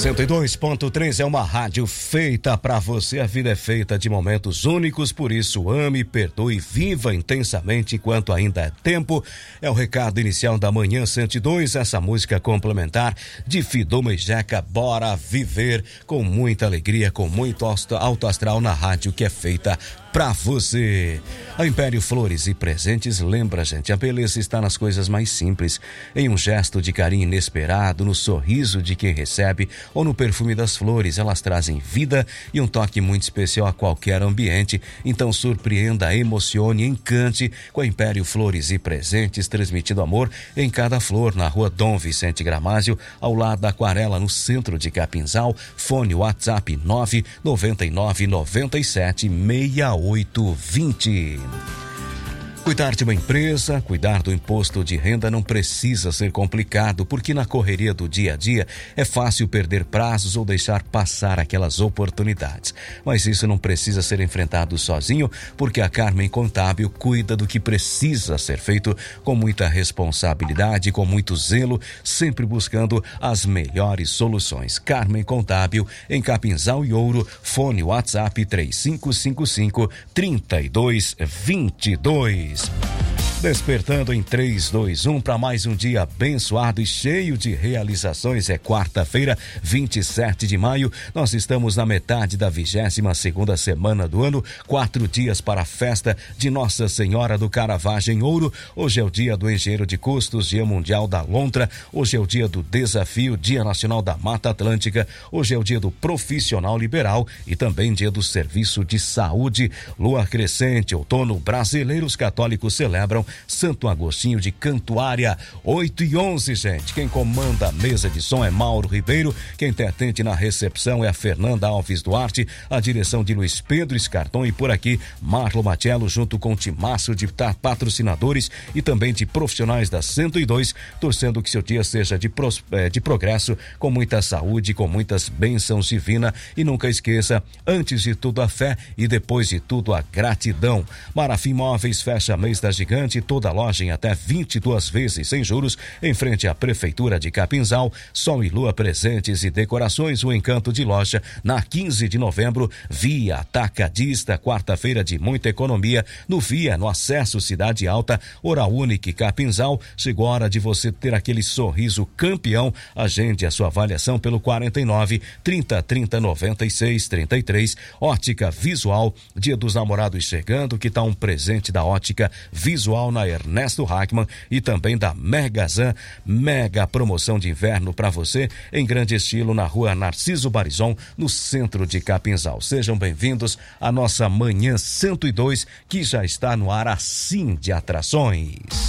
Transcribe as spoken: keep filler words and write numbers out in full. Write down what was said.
cento e dois ponto três é uma rádio feita pra você. A vida é feita de momentos únicos, por isso ame, perdoe, viva intensamente enquanto ainda é tempo. É o recado inicial da manhã cento e dois, essa música complementar de Fiduma e Jeca. Bora viver com muita alegria, com muito alto astral na rádio que é feita pra você. A Império Flores e Presentes lembra, gente, a beleza está nas coisas mais simples, em um gesto de carinho inesperado, no sorriso de quem recebe ou no perfume das flores. Elas trazem vida e um toque muito especial a qualquer ambiente. Então surpreenda, emocione, encante com a Império Flores e Presentes, transmitindo amor em cada flor, na rua Dom Vicente Gramásio, ao lado da Aquarela, no centro de Capinzal. Fone WhatsApp nove nove nove nove sete seis oito vinte. Cuidar de uma empresa, cuidar do imposto de renda não precisa ser complicado, porque na correria do dia a dia é fácil perder prazos ou deixar passar aquelas oportunidades. Mas isso não precisa ser enfrentado sozinho, porque a Carmen Contábil cuida do que precisa ser feito com muita responsabilidade, com muito zelo, sempre buscando as melhores soluções. Carmen Contábil, em Capinzal e Ouro, fone WhatsApp três cinco cinco cinco, três dois dois dois. Despertando em três, dois, um para mais um dia abençoado e cheio de realizações. É quarta-feira, vinte e sete de maio. Nós estamos na metade da vigésima segunda semana do ano. Quatro dias para a festa de Nossa Senhora do Caravaggio em Ouro. Hoje é o dia do engenheiro de custos, dia mundial da lontra. Hoje é o dia do desafio, dia nacional da Mata Atlântica. Hoje é o dia do profissional liberal e também dia do serviço de saúde. Lua crescente, outono brasileiro, os católicos celebram Santo Agostinho de Cantuária. Oito e onze, gente. Quem comanda a mesa de som é Mauro Ribeiro. Quem te atende na recepção é a Fernanda Alves Duarte. A direção de Luiz Pedro Escarton, e por aqui Marlon Matiello, junto com o timaço de patrocinadores e também de profissionais da cento e dois, torcendo que seu dia seja de, pros, de progresso, com muita saúde, com muitas bênçãos divinas. E nunca esqueça, antes de tudo a fé e depois de tudo a gratidão. Marafim Móveis fecha mês da Gigante, toda loja em até vinte e duas vezes sem juros, em frente à Prefeitura de Capinzal. Sol e Lua presentes e decorações, o encanto de loja na quinze de novembro, Via Atacadista, quarta-feira de muita economia no Via, no acesso Cidade Alta, Oral Unique Capinzal. Chegou a hora de você ter aquele sorriso campeão. Agende a sua avaliação pelo quarenta e nove, trinta, trinta, noventa e seis, trinta e três. Ótica Visual, Dia dos Namorados chegando, que tá um presente da Ótica Visual na Ernesto Hackman e também da Megazan. Mega promoção de inverno para você em grande estilo na rua Narciso Barizon, no centro de Capinzal. Sejam bem-vindos à nossa manhã cento e dois, que já está no ar assim de atrações.